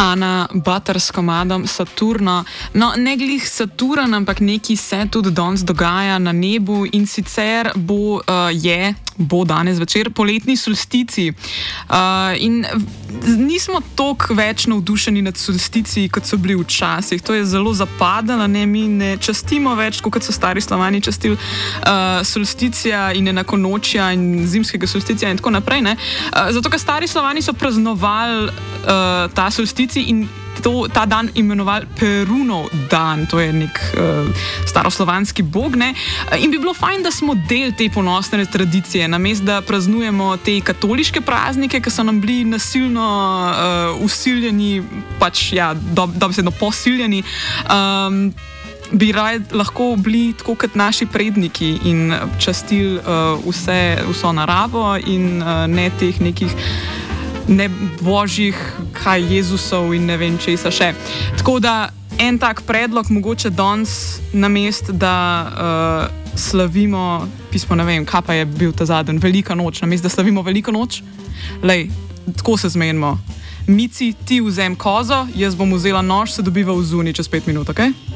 Ana Butter s komadom Saturno. No, ne glih Saturn, ampak nekaj se tudi danes dogaja na nebu in sicer bo danes večer poletni solstici. In nismo toliko več navdušeni nad solstici, kot so bili včasih. To je zelo zapadalo, mi ne častimo več, kot so stari Slovani častili solsticija in enakonočja in zimskega solsticija in tako naprej. Zato, ker stari Slovani so praznovali ta solstici in ta dan imenovali Perunov dan, to je nek staroslovanski bog, ne? In bi bilo fajn, da smo del te ponosne tradicije, namesto da praznujemo te katoliške praznike, ki so nam bili nasilno usiljeni, dobesedno posiljeni, bi lahko bili tako kot naši predniki in častili vso naravo in ne teh nekih ne božjih, kaj Jezusov in ne vem česa še. Tako da en tak predlog, mogoče danes namesto, da slavimo, pismo ne vem, kaj pa je bil ta zadnji, Velika noč, namesto, da slavimo Veliko noč, tako se zmenimo. Mici, ti vzem kozo, jaz bom vzela nož, se dobiva v zuni čez 5 minut, okej?